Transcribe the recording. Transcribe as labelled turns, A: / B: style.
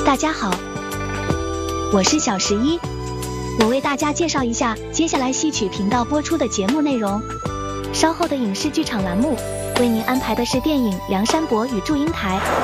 A: 大家好，我是小11，我为大家介绍一下接下来戏曲频道播出的节目内容。稍后的影视剧场栏目为您安排的是电影《梁山伯与祝英台》